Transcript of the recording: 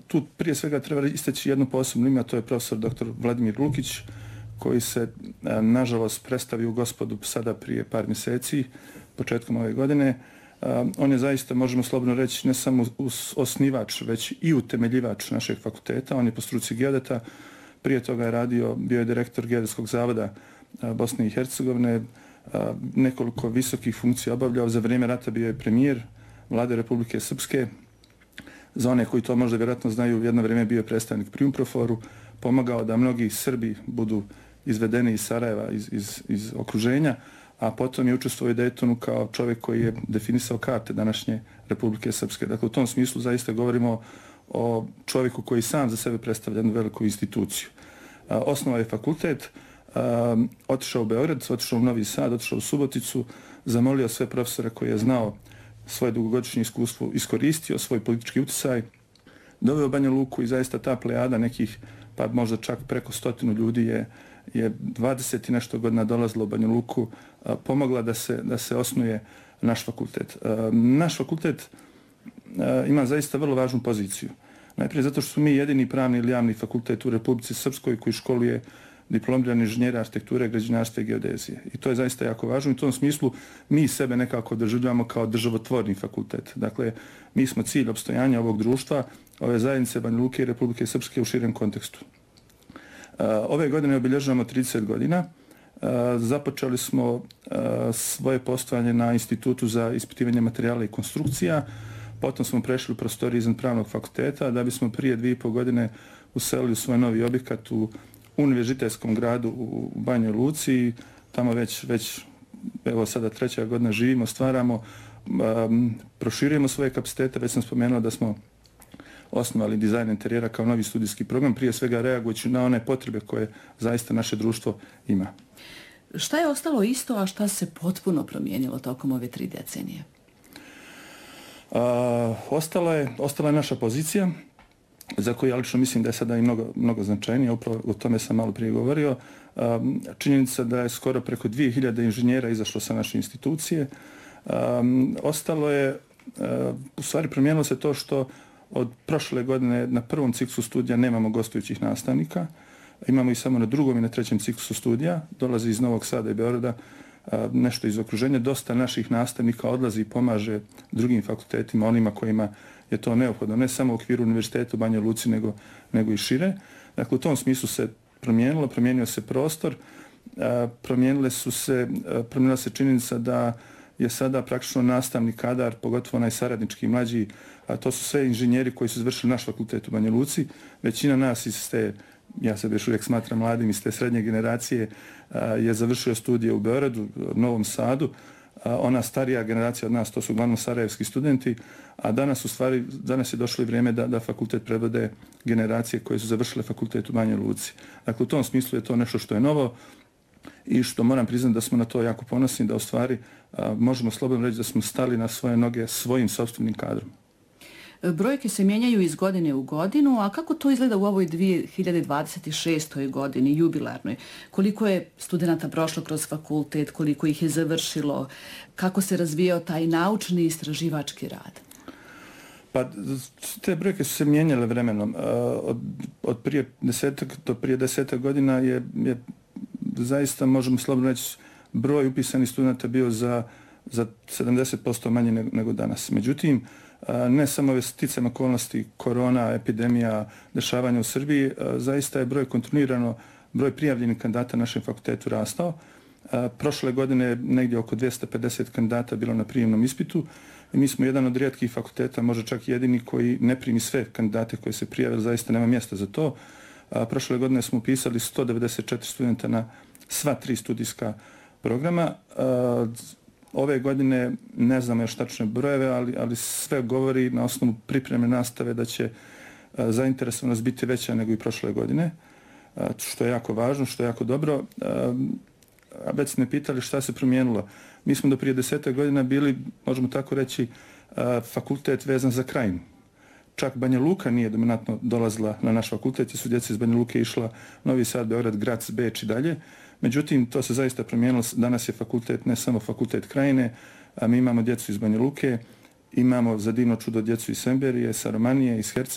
Tu prije svega treba istaći jednu posebnu ime, a to je profesor dr. Vladimir Lukić, koji se nažalost predstavio Gospodu sada prije par mjeseci, početkom ove godine. On je zaista, možemo slobodno reći, ne samo osnivač, već i utemeljivač našeg fakulteta. On je po struci geodeta, prije toga je radio, bio je direktor Geodetskog zavoda Bosne i Hercegovine, nekoliko visokih funkcija obavljao, za vrijeme rata bio je premijer Vlade Republike Srpske. Za one koji to možda vjerojatno znaju, jedno vrijeme bio je predstavnik pri UNPROFOR-u, pomagao da mnogi Srbi budu izvedeni iz Sarajeva, iz okruženja, a potom je učestvovao u Daytonu kao čovjek koji je definisao karte današnje Republike Srpske. Dakle, u tom smislu zaista govorimo o čovjeku koji sam za sebe predstavlja jednu veliku instituciju. Osnovao je fakultet, otišao u Beograd, otišao u Novi Sad, otišao u Suboticu, zamolio sve profesore koji je znao svoje dugogodišnje iskustvo, iskoristio svoj politički utjecaj, doveo Banja Luku i zaista ta plejada nekih, pa možda čak preko 100 ljudi je 20 i nešto godina dolazilo u Banja Luku, pomogla da se osnuje naš fakultet. Naš fakultet ima zaista vrlo važnu poziciju. Najprije zato što smo mi jedini pravni ili javni fakultet u Republici Srpskoj koji školuje diplomirani inženjera arhitekture, građevinarstva i geodezije. I to je zaista jako važno. U tom smislu mi sebe nekako doživljavamo kao državotvorni fakultet. Dakle, mi smo cilj opstojanja ovog društva, ove zajednice Banja Luke i Republike Srpske u širem kontekstu. Ove godine obilježavamo 30 godina. Započeli smo svoje postojanje na Institutu za ispitivanje materijala i konstrukcija. Potom smo prešli u prostorije iznad pravnog fakulteta, da bismo prije 2,5 godine uselili u svoj novi objekat u univerzitetskom gradu u Banjoj Luci. Tamo već evo sada 3. godina živimo, stvaramo, proširujemo svoje kapacitete. Već sam spomenuo da smo osnovali dizajn interijera kao novi studijski program, prije svega reagujući na one potrebe koje zaista naše društvo ima. Šta je ostalo isto, a šta se potpuno promijenilo tokom ove 3 decenije? Ostala je naša pozicija, za koju ja lično mislim da je sada i mnogo značajnija, upravo o tome sam malo prije govorio. Činjenica da je skoro preko 2000 inženjera izašlo sa naše institucije. Ostalo je, u stvari promijenilo se to što od prošle godine na prvom ciklusu studija nemamo gostujućih nastavnika. Imamo ih samo na drugom i na trećem ciklusu studija. Dolazi iz Novog Sada i Beograda, nešto iz okruženja. Dosta naših nastavnika odlazi i pomaže drugim fakultetima, onima kojima je to neophodno, ne samo u okviru univerziteta u Banjoj Luci, nego i šire. Dakle, u tom smislu se promijenio se prostor, promijenila se činjenica da je sada praktično nastavni kadar, pogotovo onaj saradnički mlađi, a to su sve inženjeri koji su završili naš fakultet u Banjoj Luci. Većina nas iz te, ja se još uvijek smatram mladim, iz te srednje generacije je završio studije u Beogradu, Novom Sadu. Ona starija generacija od nas, to su uglavnom sarajevski studenti, a danas je došlo i vrijeme da fakultet prevode generacije koje su završile fakultet u Banjoj Luci. Dakle, u tom smislu je to nešto što je novo i što moram priznati da smo na to jako ponosni, da u stvari možemo slobodno reći da smo stali na svoje noge svojim sopstvenim kadrom. Brojke se mijenjaju iz godine u godinu, a kako to izgleda u ovoj 2026. godini, jubilarnoj? Koliko je studenta prošlo kroz fakultet, koliko ih je završilo, kako se razvijao taj naučni i istraživački rad? Pa, te brojke su se mijenjale vremenom. Od prije 10 do prije 10 godina je zaista, možemo slobodno reći, broj upisanih studenta bio za 70% manji nego danas. Međutim, ne samo ove sticajem okolnosti, korona, epidemija, dešavanja u Srbiji, zaista je broj prijavljenih kandidata na našem fakultetu rastao. Prošle godine negdje oko 250 kandidata bilo na prijemnom ispitu i mi smo jedan od rijetkih fakulteta, možda čak jedini, koji ne primi sve kandidate koje se prijave, zaista nema mjesta za to. Prošle godine smo upisali 194 studenta na sva 3 studijska programa. Ove godine ne znamo još tačne brojeve, ali sve govori na osnovu pripremne nastave da će zainteresovanost biti veća nego i prošle godine, što je jako važno, što je jako dobro. A već ste me pitali šta se promijenilo. Mi smo do prije 10 godina bili, možemo tako reći, fakultet vezan za Krajinu. Čak Banja Luka nije dominantno dolazila na naš fakultet, jer su djeca iz Banja Luke išla Novi Sad, Beograd, Grac, Beč i dalje. Međutim, to se zaista promijenilo. Danas je fakultet ne samo fakultet Krajine, a mi imamo djecu iz Banja Luke, imamo za divno čudo djecu iz Semberije, sa Romanije, iz Hercegovine.